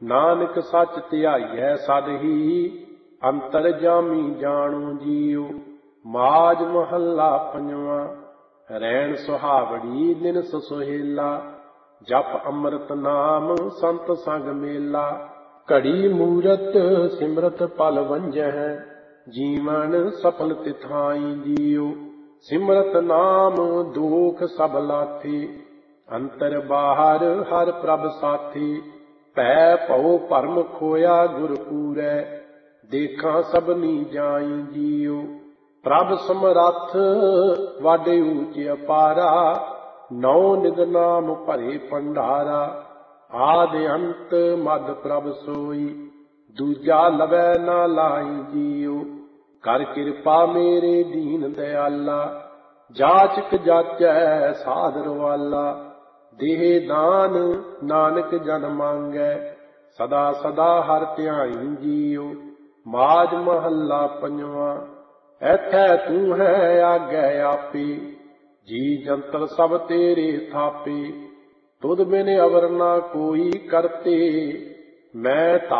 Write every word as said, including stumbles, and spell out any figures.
नानक सच ध्याइयै सद ही अंतर जामी जाणो जियो। माज महला पंजवा। रैन सुहावड़ी निनस सुहेला जप अमृत नाम संत संग मेला। घड़ी मूरत सिमरत पल वंजह जीवन सफल तिथाई जियो। सिमरत नाम दुख सब लाथे अंतर बाहर हर प्रभ साथे। भै भौ भरम खोया गुर पूरै देखा सबनी जाई जियो। प्रभ समरथ वाडे ऊंच अपारा नौ निध नाम भरे भंडारा। आदि अंत मद प्रभ सोई दूजा लवै ना लाई जियो। कर कृपा मेरे दीन दयाला जाचक जाचै सादर वाला। देह दान नानक जन मांगै सदा सदा हर ध्याई जियो। माज महला पंजवा। ऐथै तू है आगै आपे जी जंतर सब तेरे थापे। तुध बिन अवर ना कोई करते मैं